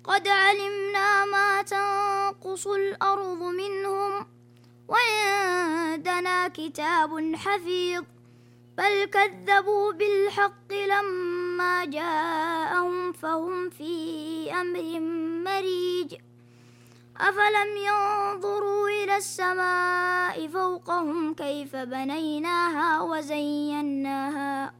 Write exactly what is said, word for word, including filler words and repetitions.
قد علمنا ما تنقص الأرض منهم وعندنا كتاب حفيظ بل كذبوا بالحق لما جاءهم فهم في أمر مريج أفلم ينظروا إلى السماء فوقهم كيف بنيناها وزيناها